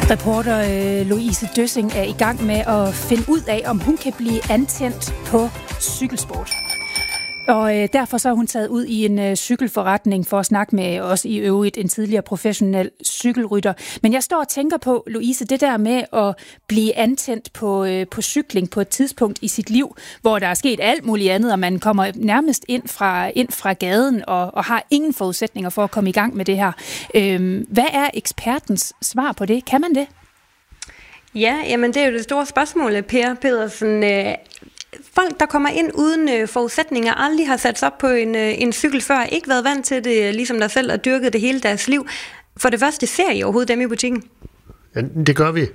Reporter Louise Døssing er i gang med at finde ud af, om hun kan blive antændt på cykelsport. Og derfor så har hun taget ud i en cykelforretning for at snakke med også i øvrigt en tidligere professionel cykelrytter. Men jeg står og tænker på, Louise, det der med at blive antændt på cykling på et tidspunkt i sit liv, hvor der er sket alt muligt andet, og man kommer nærmest ind fra gaden og har ingen forudsætninger for at komme i gang med det her. Hvad er ekspertens svar på det? Kan man det? Ja, jamen det er jo det store spørgsmål, Per Pedersen. Folk, der kommer ind uden forudsætninger, aldrig har sat sig op på en cykel før, ikke været vant til det, ligesom der selv har dyrket det hele deres liv. For det første, ser I overhovedet dem i butikken? Ja, det gør vi,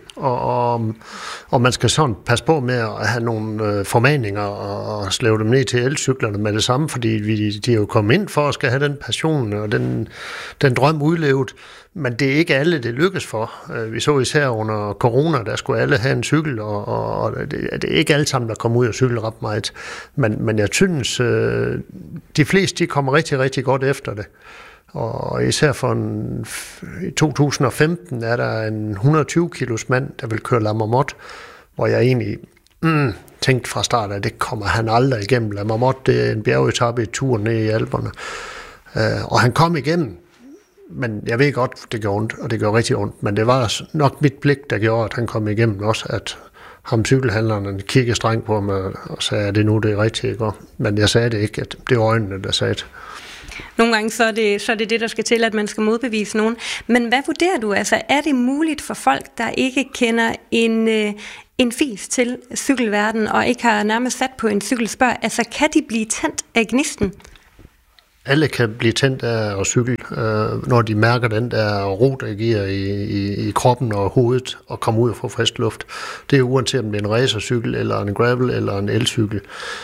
og man skal sådan passe på med at have nogle formaninger og slæve dem ned til elcyklerne med det samme, fordi de er jo kommet ind for at skal have den passion og den drøm udlevet, men det er ikke alle, det lykkes for. Vi så især under corona, der skulle alle have en cykel, og det er ikke alle sammen, der kommer ud og cykle ret meget, men jeg synes, de fleste de kommer rigtig, rigtig godt efter det. Og især i 2015 er der en 120 kilos mand, der vil køre La Marmotte, hvor jeg egentlig tænkte fra start, at det kommer han aldrig igennem. La Marmotte, det er en bjergetappe i turen ned i Alperne. Og han kom igennem, men jeg ved godt, det gjorde ondt, og det gjorde rigtig ondt. Men det var nok mit blik, der gjorde, at han kom igennem også, at ham cykelhandleren kiggede strengt på mig og sagde, at det nu det er rigtigt, ikke? Men jeg sagde det ikke, at det var øjnene, der sagde det. Nogle gange så er det, der skal til, at man skal modbevise nogen. Men hvad vurderer du? Altså, er det muligt for folk, der ikke kender en fis til cykelverdenen og ikke har nærmest sat på en cykelspørg, altså kan de blive tændt af gnisten? Alle kan blive tændt af at cykle, når de mærker den der ro, der giver i kroppen og hovedet og komme ud og få frisk luft. Det er uanset om det er en racercykel eller en gravel eller en elcykel.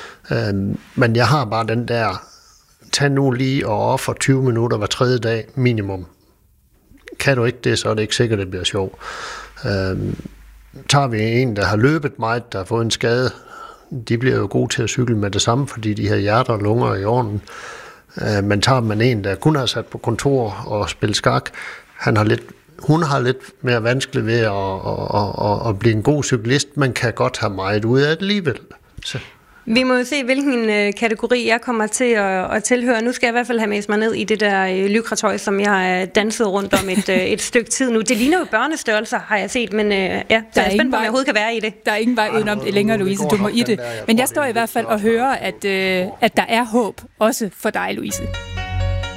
Men jeg har bare den der, tag nu lige og offer 20 minutter hver tredje dag minimum. Kan du ikke det, så er det ikke sikkert, det bliver sjovt. Tager vi en, der har løbet meget, der har fået en skade, de bliver jo gode til at cykle med det samme, fordi de har hjerter og lunger i orden. Men tager man en, der kun har sat på kontor og spillet skak, hun har lidt mere vanskeligt ved at blive en god cyklist, men kan godt have meget ud af det alligevel. Så. Vi må jo se, hvilken kategori jeg kommer til at tilhøre. Nu skal jeg i hvert fald have mest mig ned i det der lykratøj, som jeg har danset rundt om et stykke tid nu. Det ligner jo børnestørrelser, har jeg set, men ja, der er spændt på, om jeg overhovedet kan være i det. Der er ingen vej udenom det længere, Louise. Du må i det. Men jeg står i hvert fald og hører, at der er håb, også for dig, Louise.